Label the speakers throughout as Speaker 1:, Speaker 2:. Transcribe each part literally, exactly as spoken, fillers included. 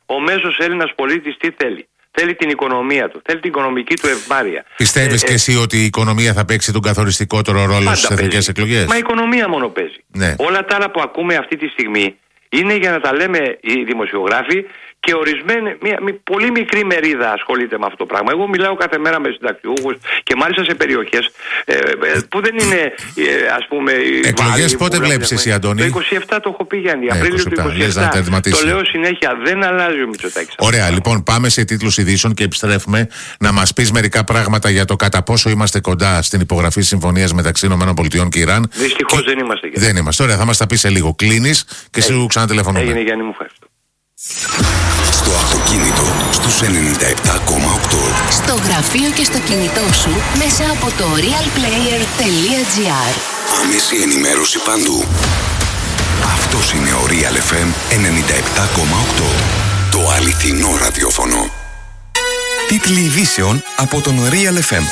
Speaker 1: Ο μέσος Έλληνας πολίτης τι θέλει? Θέλει την οικονομία του, θέλει την οικονομική του ευμάρεια.
Speaker 2: Πιστεύεις ε, και εσύ ότι η οικονομία θα παίξει τον καθοριστικότερο ρόλο στις εθνικές εκλογές?
Speaker 1: Μα η οικονομία μόνο παίζει.
Speaker 2: Ναι.
Speaker 1: Όλα τα άλλα που ακούμε αυτή τη στιγμή είναι για να τα λέμε οι δημοσιογράφοι και ορισμένη, μια, μια πολύ μικρή μερίδα ασχολείται με αυτό το πράγμα. Εγώ μιλάω κάθε μέρα με συνταξιούχους και μάλιστα σε περιοχές ε, ε, που δεν είναι ε, ας πούμε...
Speaker 2: Εκλογές πότε βλέπεις εσύ, Αντώνη?
Speaker 1: Το είκοσι επτά το έχω πει, Γιάννη.
Speaker 2: Ναι,
Speaker 1: Απρίλιο του είκοσι επτά. Το λέω συνέχεια, δεν αλλάζει ο Μητσοτάκης.
Speaker 2: Ωραία, λοιπόν, πάμε σε τίτλους ειδήσεων και επιστρέφουμε να μας πεις μερικά πράγματα για το κατά πόσο είμαστε κοντά στην υπογραφή συμφωνίας μεταξύ ΗΠΑ και Ιράν.
Speaker 1: Δυστυχώς και... δεν είμαστε.
Speaker 2: Δεν είμαστε. Ωραία, θα μας τα πεις σε λίγο. Κλείνεις και σου ξανατηλεφωνούμε.
Speaker 1: Έγινε, Γιάννη, μου ευχαριστώ.
Speaker 3: Στο αυτοκίνητο στους ενενήντα επτά κόμμα οκτώ.
Speaker 4: Στο γραφείο και στο κινητό σου μέσα από το realplayer τελεία gr.
Speaker 3: Άμεση ενημέρωση παντού. Αυτός είναι ο Real εφ εμ ενενήντα επτά κόμμα οκτώ. Το αληθινό ραδιόφωνο. Τίτλοι ειδήσεων από τον Real εφ εμ.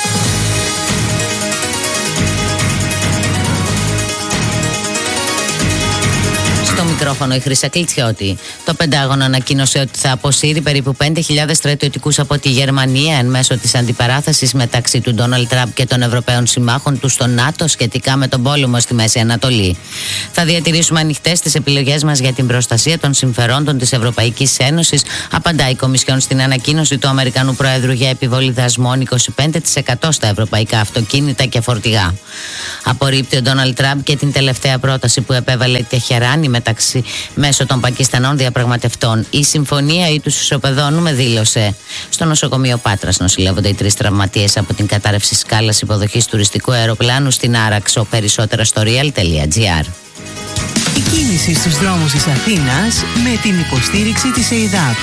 Speaker 5: Στο μικρόφωνο η Χρύσα Κλιτσιώτη. Το Πεντάγωνο ανακοίνωσε ότι θα αποσύρει περίπου πέντε χιλιάδες στρατιωτικούς από τη Γερμανία εν μέσω της αντιπαράθεσης μεταξύ του Ντόναλντ Τραμπ και των Ευρωπαίων συμμάχων του στο ΝΑΤΟ σχετικά με τον πόλεμο στη Μέση Ανατολή. Θα διατηρήσουμε ανοιχτές τις επιλογές μας για την προστασία των συμφερόντων της Ευρωπαϊκής Ένωσης, απαντάει η Κομισιόν στην ανακοίνωση του Αμερικανού Προέδρου για επιβολή δασμών είκοσι πέντε τοις εκατό στα ευρωπαϊκά αυτοκίνητα και φορτηγά. Απορρίπτει ο Ντόναλντ Τραμπ και την τελευταία πρόταση που επέβαλε η Τεχεράνη μεταξύ μέσω των Πακιστανών διαπραγματευτών. Η συμφωνία ή τους ισοπεδώνουμε, δήλωσε. Στο νοσοκομείο Πάτρας νοσηλεύονται οι τρεις τραυματίες από την κατάρρευση σκάλας υποδοχής τουριστικού αεροπλάνου στην Άραξο. Περισσότερα στο real τελεία gr.
Speaker 6: Η κίνηση στους δρόμους της Αθήνας με την υποστήριξη της ΕΙΔΑΠ.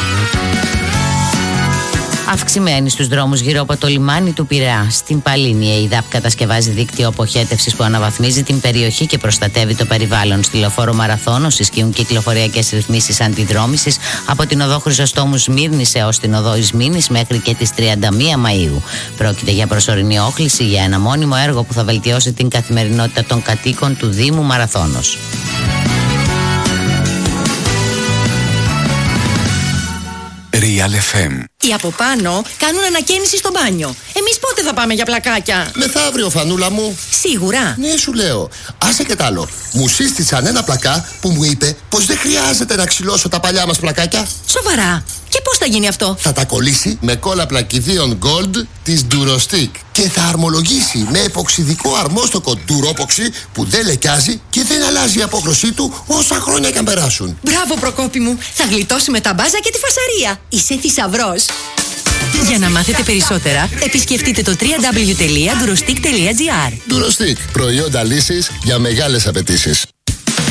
Speaker 5: Αυξημένη στους δρόμους γύρω από το λιμάνι του Πειραιά. Στην Παλίνη, η ΕΙΔΑΠ κατασκευάζει δίκτυο αποχέτευσης που αναβαθμίζει την περιοχή και προστατεύει το περιβάλλον. Στη λεωφόρο Μαραθώνος ισχύουν κυκλοφοριακές ρυθμίσεις αντιδρόμησης από την οδό Χρυσοστόμου Σμύρνης έως την οδό Ισμήνης μέχρι και τις τριάντα μία Μαΐου. Πρόκειται για προσωρινή όχληση για ένα μόνιμο έργο που θα βελτιώσει την καθημερινότητα των κατοίκων του Δήμου Μαραθώνος.
Speaker 3: Real εφ εμ.
Speaker 7: Οι από πάνω κάνουν ανακαίνιση στο μπάνιο. Εμείς πότε θα πάμε για πλακάκια?
Speaker 8: Μεθαύριο, Φανούλα μου.
Speaker 7: Σίγουρα?
Speaker 8: Ναι, σου λέω. Άσε και τ' άλλο. Μου σύστησαν ένα πλακά που μου είπε πως δεν χρειάζεται να ξυλώσω τα παλιά μας πλακάκια.
Speaker 7: Σοβαρά? Και πώς θα γίνει αυτό?
Speaker 8: Θα τα κολλήσει με κόλλα πλακιδίων Gold της Durostick και θα αρμολογήσει με εποξιδικό αρμόστοκο Duropoxy που δεν λεκιάζει και δεν αλλάζει η απόχρωσή του όσα χρόνια και αν περάσουν.
Speaker 7: Μπράβο, Προκόπη μου. Θα γλιτώσουμε τα μπάζα και τη φασαρία. Είσαι θησαυρός. Για να μάθετε περισσότερα, επισκεφτείτε το double-u double-u double-u τελεία durostick τελεία gr.
Speaker 8: Durostick. Προϊόντα λύσης για μεγάλες απαιτήσεις.